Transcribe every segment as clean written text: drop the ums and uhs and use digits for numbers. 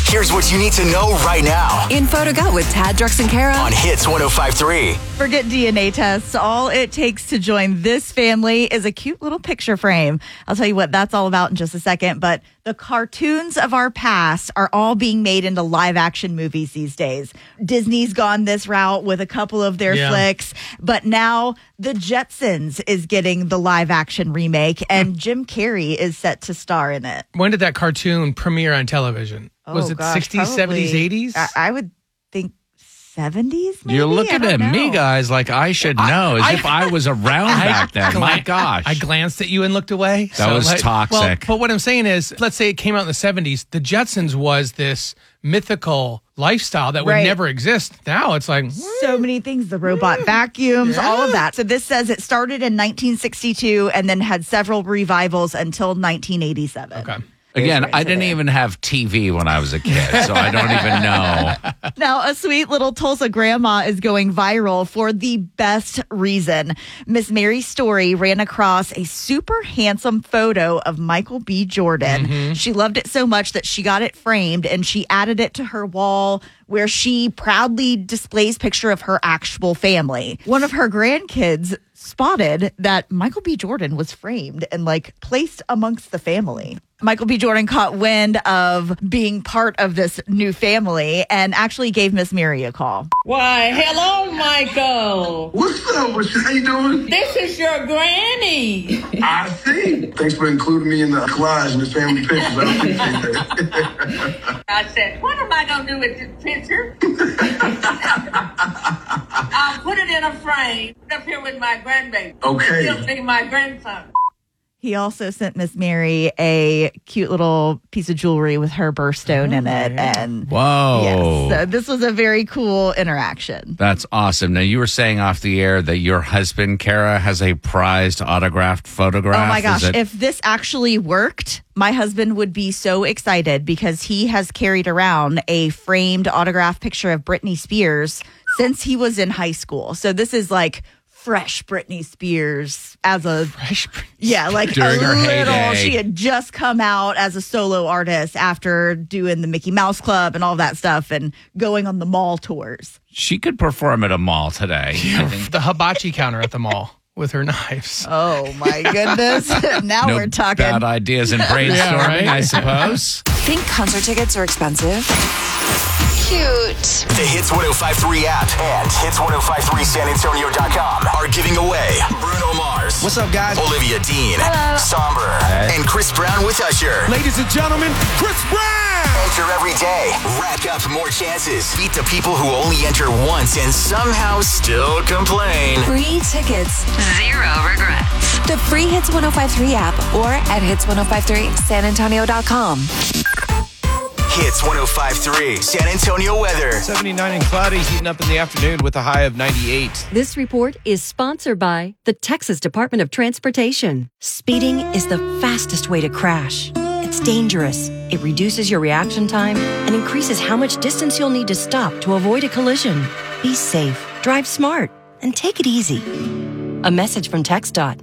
Here's what you need to know right now. Info to go with Tad, Drex, and Kara on Hits 105.3. Forget DNA tests. All it takes to join this family is a cute little picture frame. I'll tell you what that's all about in just a second. But the cartoons of our past are all being made into live action movies these days. Disney's gone this route with a couple of their flicks. But now the Jetsons is getting the live action remake, and Jim Carrey is set to star in it. When did that cartoon premiere on television? Was it 60s, probably, 70s, 80s? I would think 70s, maybe? You're looking at me, guys, like I should know, as if I was around back then. My gosh. I glanced at you and looked away. That was toxic. Well, but what I'm saying is, let's say it came out in the 70s. The Jetsons was this mythical lifestyle that would never exist. Now it's like... So many things, the robot vacuums, all of that. So this says it started in 1962 and then had several revivals until 1987. Okay. Again, I didn't even have TV when I was a kid, so I don't even know. Now, a sweet little Tulsa grandma is going viral for the best reason. Miss Mary Story ran across a super handsome photo of Michael B. Jordan. She loved it so much that she got it framed and she added it to her wall where she proudly displays picture of her actual family. One of her grandkids spotted that Michael B. Jordan was framed and placed amongst the family. Michael B. Jordan caught wind of being part of this new family and actually gave Miss Mary a call. Why, hello, Michael. What's up? How you doing? This is your granny. I see. Thanks for including me in the collage and the family pictures. I appreciate that. I said, what am I going to do with this picture? I'll put it in a frame up here with my grandbaby. Okay. He'll be my grandson. He also sent Miss Mary a cute little piece of jewelry with her birthstone in it. And whoa. Yes, so this was a very cool interaction. That's awesome. Now, you were saying off the air that your husband, Kara, has a prized autographed photograph. Oh my gosh. If this actually worked, my husband would be so excited because he has carried around a framed autographed picture of Britney Spears since he was in high school. So this is fresh Britney Spears as a during her heyday. She had just come out as a solo artist after doing the Mickey Mouse Club and all that stuff and going on the mall tours. She could perform at a mall today. The hibachi counter at the mall with her knives. Oh my goodness. Now we're talking bad ideas and brainstorming, I suppose. Think concert tickets are expensive? Cute. The Hits 105.3 app and Hits1053SanAntonio.com are giving away Bruno Mars. What's up, guys? Olivia Dean. Hello. Somber. And Chris Brown with Usher. Ladies and gentlemen, Chris Brown! Enter every day. Rack up more chances. Beat the people who only enter once and somehow still complain. Free tickets. Zero regrets. The free Hits 105.3 app or at Hits1053SanAntonio.com. Hits 105.3 San Antonio weather. 79 and cloudy, heating up in the afternoon with a high of 98. This report is sponsored by the Texas Department of Transportation. Speeding is the fastest way to crash. It's dangerous. It reduces your reaction time and increases how much distance you'll need to stop to avoid a collision. Be safe, drive smart, and take it easy. A message from TxDOT.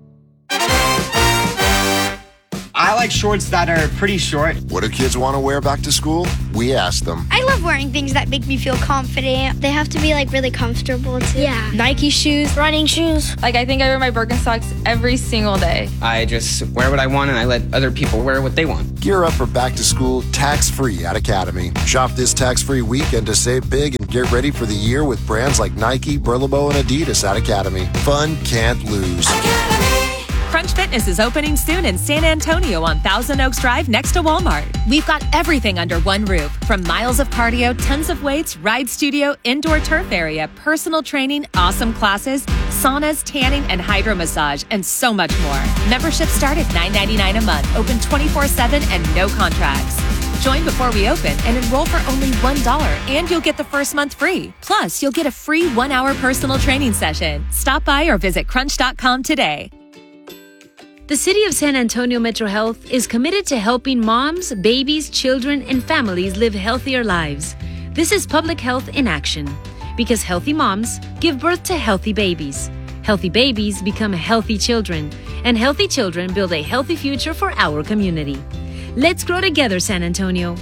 I like shorts that are pretty short. What do kids want to wear back to school? We ask them. I love wearing things that make me feel confident. They have to be really comfortable too. Yeah. Nike shoes, running shoes. I think I wear my Birkenstocks every single day. I just wear what I want and I let other people wear what they want. Gear up for back to school tax-free at Academy. Shop this tax-free weekend to save big and get ready for the year with brands like Nike, Burlebo, and Adidas at Academy. Fun can't lose. Crunch Fitness is opening soon in San Antonio on Thousand Oaks Drive next to Walmart. We've got everything under one roof, from miles of cardio, tons of weights, ride studio, indoor turf area, personal training, awesome classes, saunas, tanning, and hydro massage, and so much more. Membership start at $9.99 a month, open 24/7 and no contracts. Join before we open and enroll for only $1, and you'll get the first month free. Plus, you'll get a free 1-hour personal training session. Stop by or visit crunch.com today. The City of San Antonio Metro Health is committed to helping moms, babies, children, and families live healthier lives. This is public health in action. Because healthy moms give birth to healthy babies. Healthy babies become healthy children. And healthy children build a healthy future for our community. Let's grow together, San Antonio.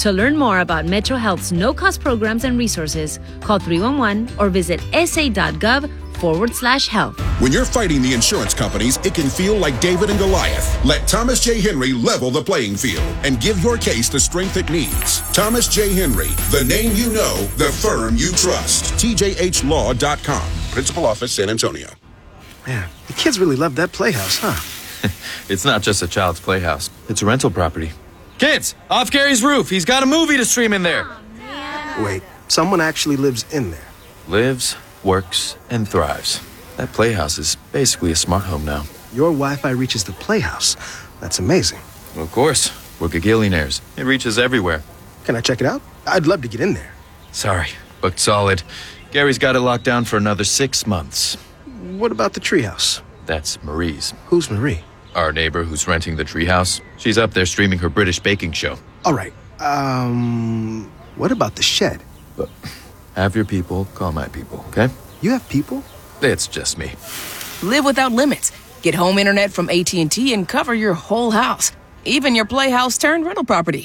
To learn more about Metro Health's no-cost programs and resources, call 311 or visit sa.gov/health. When you're fighting the insurance companies, it can feel like David and Goliath. Let Thomas J. Henry level the playing field and give your case the strength it needs. Thomas J. Henry, the name you know, the firm you trust. TJHLaw.com. Principal Office, San Antonio. Man, the kids really love that playhouse, huh? It's not just a child's playhouse. It's a rental property. Kids, off Gary's roof. He's got a movie to stream in there. Wait, someone actually lives in there? Lives, works, and thrives. That playhouse is basically a smart home now. Your Wi-Fi reaches the playhouse. That's amazing. Well, of course. We're gagillionaires. It reaches everywhere. Can I check it out? I'd love to get in there. Sorry, booked solid. Gary's got it locked down for another 6 months. What about the treehouse? That's Marie's. Who's Marie? Our neighbor who's renting the treehouse. She's up there streaming her British baking show. All right. What about the shed? But have your people call my people, okay? You have people? It's just me. Live without limits. Get home internet from AT&T and cover your whole house. Even your playhouse turned rental property.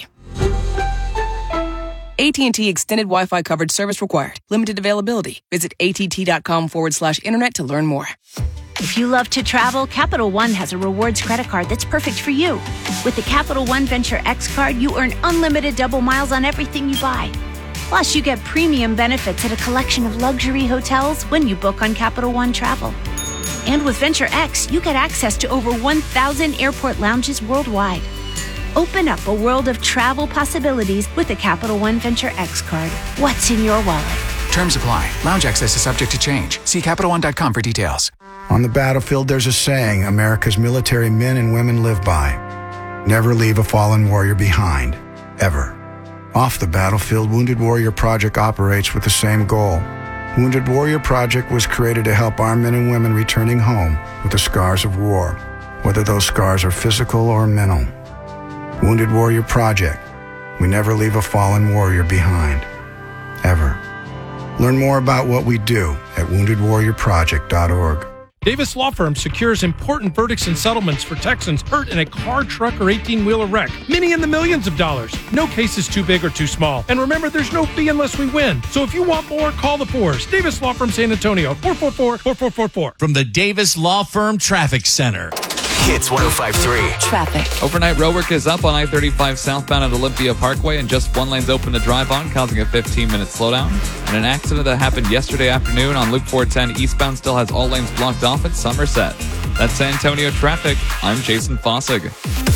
AT&T Extended Wi-Fi coverage service required. Limited availability. Visit att.com/internet to learn more. If you love to travel, Capital One has a rewards credit card that's perfect for you. With the Capital One Venture X card, you earn unlimited double miles on everything you buy. Plus, you get premium benefits at a collection of luxury hotels when you book on Capital One Travel. And with Venture X, you get access to over 1,000 airport lounges worldwide. Open up a world of travel possibilities with the Capital One Venture X card. What's in your wallet? Terms apply. Lounge access is subject to change. See CapitalOne.com for details. On the battlefield, there's a saying America's military men and women live by. Never leave a fallen warrior behind. Ever. Off the battlefield, Wounded Warrior Project operates with the same goal. Wounded Warrior Project was created to help our men and women returning home with the scars of war, whether those scars are physical or mental. Wounded Warrior Project. We never leave a fallen warrior behind. Ever. Learn more about what we do at woundedwarriorproject.org. Davis Law Firm secures important verdicts and settlements for Texans hurt in a car, truck, or 18-wheeler wreck. Many in the millions of dollars. No case is too big or too small. And remember, there's no fee unless we win. So if you want more, call the Fours. Davis Law Firm San Antonio, 444-4444. From the Davis Law Firm Traffic Center. Hits 105.3. Traffic. Overnight road work is up on I-35 southbound at Olympia Parkway, and just one lane's open to drive on, causing a 15-minute slowdown. And an accident that happened yesterday afternoon on Loop 410 eastbound still has all lanes blocked off at Somerset. That's San Antonio traffic. I'm Jason Fossig.